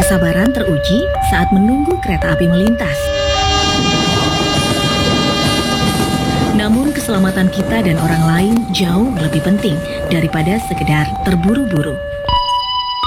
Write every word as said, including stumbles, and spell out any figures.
Kesabaran teruji saat menunggu kereta api melintas. Namun keselamatan kita dan orang lain jauh lebih penting daripada sekedar terburu-buru.